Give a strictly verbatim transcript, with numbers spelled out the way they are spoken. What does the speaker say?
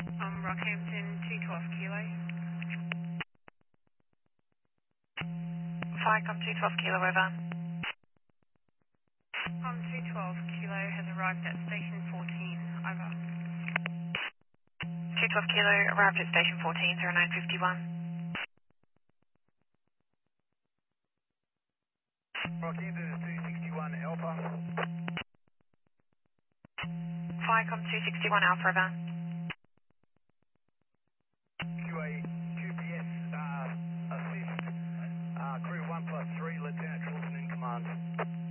Um, Rockhampton, two twelve Kilo. Ficom two twelve Kilo, over. Um, two twelve Kilo has arrived at station fourteen. Over. two twelve Kilo arrived at station fourteen, zero nine five one. Rockhampton is two sixty-one Alpha. Ficom two sixty-one Alpha, over. Q A Q P S uh, assist. Uh, crew one plus three, Lieutenant Trilson in command.